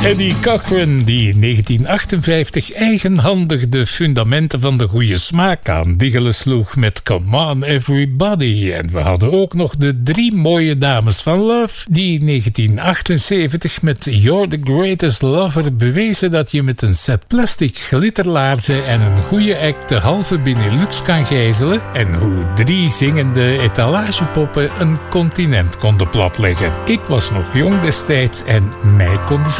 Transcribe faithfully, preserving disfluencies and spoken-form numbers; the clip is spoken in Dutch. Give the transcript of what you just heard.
Eddie Cochran, die in negentien achtenvijftig eigenhandig de fundamenten van de goede smaak aan diggelen sloeg met Come On Everybody. En we hadden ook nog de drie mooie dames van Love, die in negentien achtenzeventig met You're the Greatest Lover bewezen dat je met een set plastic glitterlaarzen en een goede act de halve Benelux kan gijzelen en hoe drie zingende etalagepoppen een continent konden platleggen. Ik was nog jong destijds en mij konden ze